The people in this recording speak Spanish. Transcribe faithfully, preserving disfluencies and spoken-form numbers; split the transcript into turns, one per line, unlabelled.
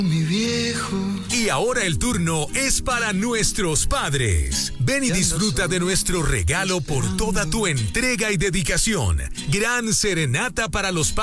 Mi viejo.
Y ahora el turno es para nuestros padres. Ven y disfruta de nuestro regalo por toda tu entrega y dedicación. Gran serenata para los padres.